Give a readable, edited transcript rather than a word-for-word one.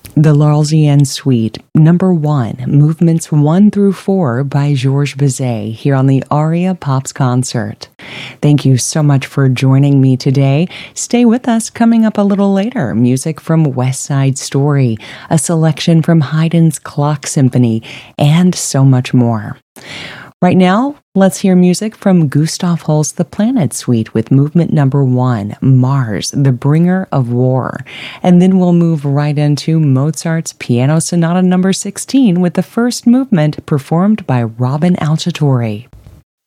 The L'Arlésienne Suite, number 1, movements 1 through 4 by Georges Bizet here on the Aria Pops Concert. Thank you so much for joining me today. Stay with us. Coming up a little later, music from West Side Story, a selection from Haydn's Clock Symphony, and so much more. Right now, let's hear music from Gustav Holst's The Planet Suite with movement number 1, Mars, the Bringer of War. And then we'll move right into Mozart's Piano Sonata number 16 with the first movement performed by Robin Alciatore.